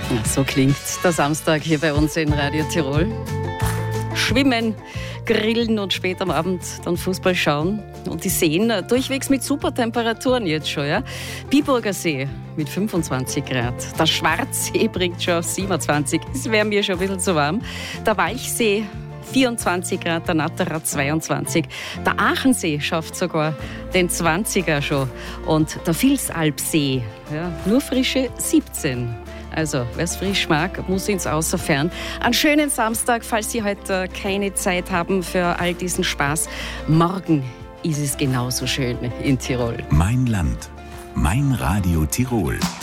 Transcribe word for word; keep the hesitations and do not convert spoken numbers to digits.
Ja, so klingt der Samstag hier bei uns in Radio Tirol. Schwimmen, grillen und spät am Abend dann Fußball schauen. Und die Seen durchwegs mit super Temperaturen jetzt schon. Ja? Biburger See mit fünfundzwanzig Grad. Der Schwarzsee bringt schon auf siebenundzwanzig. Das wäre mir schon ein bisschen zu warm. Der Walchsee vierundzwanzig Grad, der Natterer zweiundzwanzig. Der Aachensee schafft sogar den zwanziger schon. Und der Vilsalpsee, ja, nur frische siebzehn. Also, wer es frisch mag, muss ins Außerfern. Einen schönen Samstag, falls Sie heute keine Zeit haben für all diesen Spaß. Morgen ist es genauso schön in Tirol. Mein Land, mein Radio Tirol.